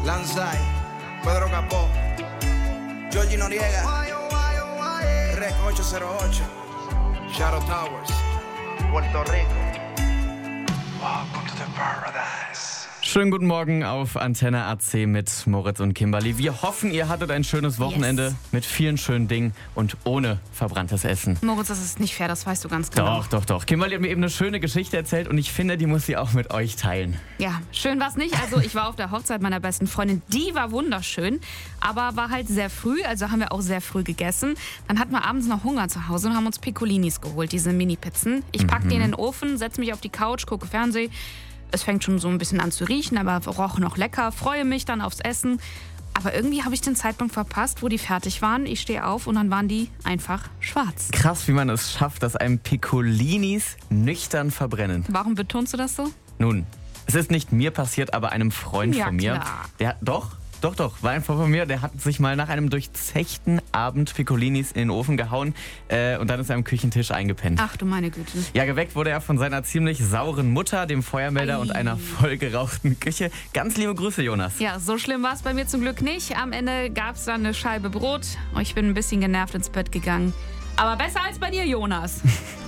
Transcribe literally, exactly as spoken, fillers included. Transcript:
Lanzai, Pedro Capó, Georgie Noriega, Rec ocho cero ocho, Shadow Towers, Puerto Rico. Welcome to the paradise. Schönen guten Morgen auf Antenne A C mit Moritz und Kimberly. Wir hoffen, ihr hattet ein schönes Wochenende Yes. mit vielen schönen Dingen und ohne verbranntes Essen. Moritz, das ist nicht fair, das weißt du ganz genau. Doch, doch, doch. Kimberly hat mir eben eine schöne Geschichte erzählt und ich finde, die muss sie auch mit euch teilen. Ja, schön war's nicht. Also ich war auf der Hochzeit meiner besten Freundin. Die war wunderschön, aber war halt sehr früh, also haben wir auch sehr früh gegessen. Dann hatten wir abends noch Hunger zu Hause und haben uns Piccolinis geholt, diese Mini-Pizzen. Ich pack Mhm. die in den Ofen, setze mich auf die Couch, gucke Fernsehen. Es fängt schon so ein bisschen an zu riechen, aber roch noch lecker. Freue mich dann aufs Essen. Aber irgendwie habe ich den Zeitpunkt verpasst, wo die fertig waren. Ich stehe auf und dann waren die einfach schwarz. Krass, wie man es schafft, dass einem Piccolinis nüchtern verbrennen. Warum betonst du das so? Nun, es ist nicht mir passiert, aber einem Freund Ja, von mir. klar. Der doch, doch, doch, war ein Freund von mir, der hat sich mal nach einem durchzechten Abend Piccolinis in den Ofen gehauen äh, und dann ist er am Küchentisch eingepennt. Ach du meine Güte. Ja, geweckt wurde er von seiner ziemlich sauren Mutter, dem Feuermelder Ei. und einer vollgerauchten Küche. Ganz liebe Grüße, Jonas. Ja, so schlimm war es bei mir zum Glück nicht. Am Ende gab es dann eine Scheibe Brot. Ich bin ein bisschen genervt ins Bett gegangen. Aber besser als bei dir, Jonas.